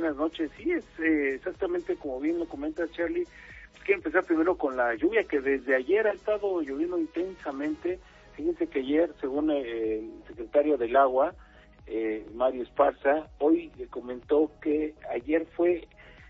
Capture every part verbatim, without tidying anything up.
buenas noches. Sí, es eh, exactamente como bien lo comenta Charlie. Quiero empezar primero con la lluvia, que desde ayer ha estado lloviendo intensamente. Fíjense que ayer, según eh, el secretario del Agua, eh, Mario Esparza, hoy le comentó que ayer fue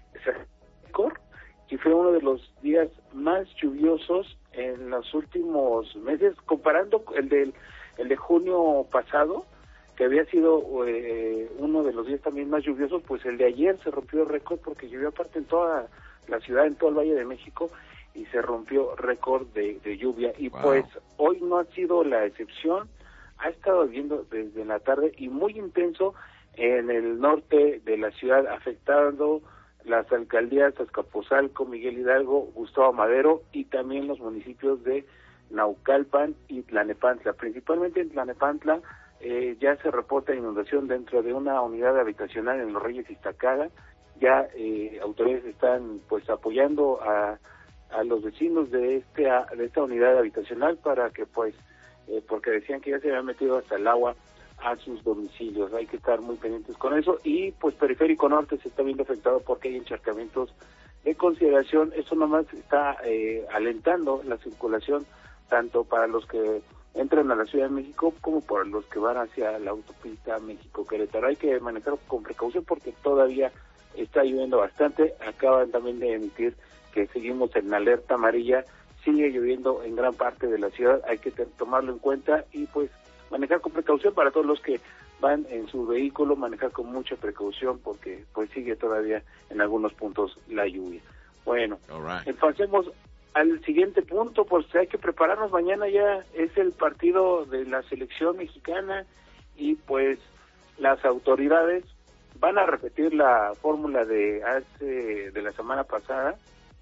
récord y fue uno de los días más lluviosos en los últimos meses, comparando el del el de junio pasado, que había sido eh, uno de los días también más lluviosos. Pues el de ayer se rompió el récord porque llovió aparte en toda la ciudad, en todo el Valle de México, y se rompió récord de, de lluvia. Y wow. Pues hoy no ha sido la excepción, ha estado lloviendo desde la tarde y muy intenso en el norte de la ciudad, afectando las alcaldías Azcapotzalco, Miguel Hidalgo, Gustavo Madero y también los municipios de Naucalpan y Tlanepantla. Principalmente en Tlanepantla eh, ya se reporta inundación dentro de una unidad habitacional en Los Reyes Iztacala. Ya eh, autoridades están pues apoyando a, a los vecinos de este a, de esta unidad habitacional para que pues eh, porque decían que ya se había metido hasta el agua a sus domicilios. Hay que estar muy pendientes con eso. Y pues Periférico Norte se está viendo afectado porque hay encharcamientos de consideración. Eso nomás está eh, alentando la circulación tanto para los que entran a la Ciudad de México como para los que van hacia la autopista México-Querétaro. Hay que manejar con precaución porque todavía está lloviendo bastante. Acaban también de emitir que seguimos en alerta amarilla. Sigue lloviendo en gran parte de la ciudad. Hay que tomarlo en cuenta y pues manejar con precaución para todos los que van en su vehículo, manejar con mucha precaución porque pues sigue todavía en algunos puntos la lluvia. Bueno, right. Pasemos al siguiente punto, pues hay que prepararnos. Mañana ya es el partido de la selección mexicana y pues las autoridades van a repetir la fórmula de hace de la semana pasada,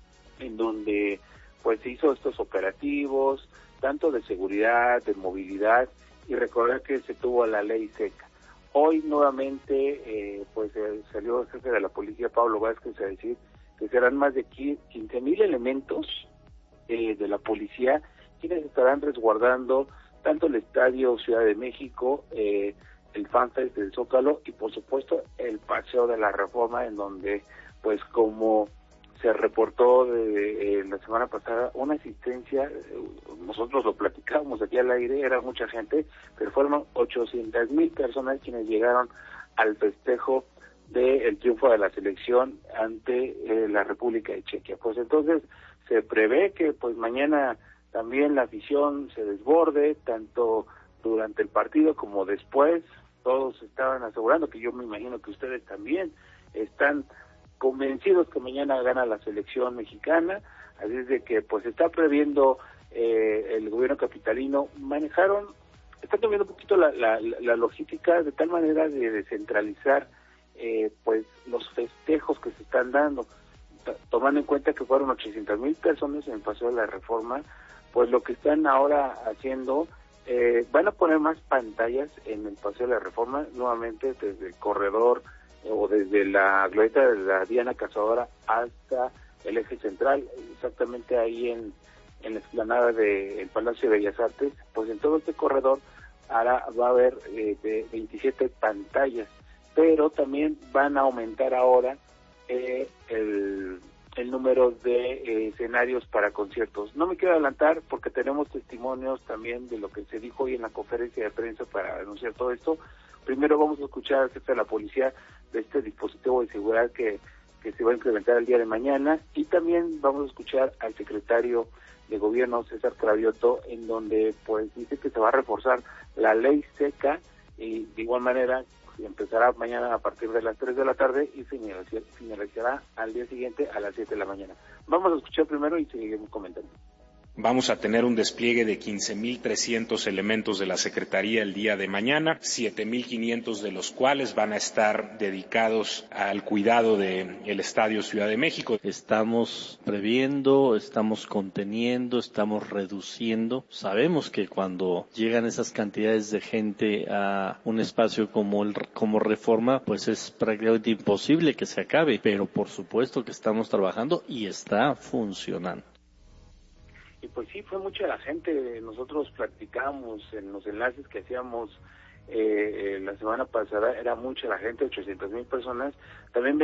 en donde pues se hizo estos operativos, tanto de seguridad, de movilidad, y recordar que se tuvo la ley seca. Hoy nuevamente eh, pues eh, salió el jefe de la policía, Pablo Vázquez, a decir que serán más de quince mil elementos eh, de la policía quienes estarán resguardando tanto el Estadio Ciudad de México, eh, el FanFest del Zócalo y por supuesto el Paseo de la Reforma, en donde pues como se reportó de, de, eh, la semana pasada una asistencia, eh, nosotros lo platicábamos aquí al aire, era mucha gente, pero fueron ochocientas mil personas quienes llegaron al festejo del triunfo de la selección ante eh, la República de Chequia. Pues entonces se prevé que pues mañana también la afición se desborde, tanto durante el partido como después. Todos estaban asegurando, que yo me imagino que ustedes también están convencidos que mañana gana la selección mexicana, así es de que pues está previendo eh, el gobierno capitalino. Manejaron, está cambiando un poquito la, la, la logística de tal manera de descentralizar eh, pues los festejos que se están dando, T- tomando en cuenta que fueron ochocientas mil personas en el Paseo de la Reforma. Pues lo que están ahora haciendo, eh, van a poner más pantallas en el Paseo de la Reforma, nuevamente desde el corredor o desde la glorieta de la Diana Cazadora hasta el eje central, exactamente ahí en, en la explanada del Palacio de Bellas Artes. Pues en todo este corredor ahora va a haber eh, de veintisiete pantallas, pero también van a aumentar ahora eh, el, el número de eh, escenarios para conciertos. No me quiero adelantar porque tenemos testimonios también de lo que se dijo hoy en la conferencia de prensa para anunciar todo esto. Primero vamos a escuchar al jefe de la policía de este dispositivo de seguridad que, que se va a implementar el día de mañana, y también vamos a escuchar al secretario de gobierno, César Cravioto, en donde pues dice que se va a reforzar la ley seca y de igual manera empezará mañana a partir de las tres de la tarde y finalizará, finalizará al día siguiente a las siete de la mañana. Vamos a escuchar primero y seguimos comentando. Vamos a tener un despliegue de quince mil trescientos elementos de la Secretaría el día de mañana, siete mil quinientos de los cuales van a estar dedicados al cuidado del Estadio Ciudad de México. Estamos previendo, estamos conteniendo, estamos reduciendo. Sabemos que cuando llegan esas cantidades de gente a un espacio como el, como Reforma, pues es prácticamente imposible que se acabe, pero por supuesto que estamos trabajando y está funcionando. Y pues sí, fue mucha la gente. Nosotros platicamos en los enlaces que hacíamos eh, la semana pasada, era mucha la gente, ochocientas mil personas. También